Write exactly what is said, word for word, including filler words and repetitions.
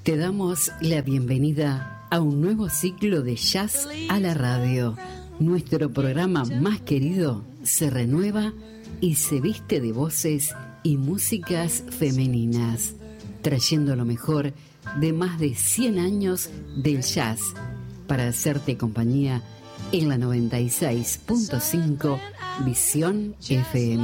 Te damos la bienvenida a un nuevo ciclo de Jazz a la Radio. Nuestro programa más querido se renueva y se viste de voces y músicas femeninas, trayendo lo mejor de más de cien años del jazz para hacerte compañía en la noventa y seis punto cinco Visión F M.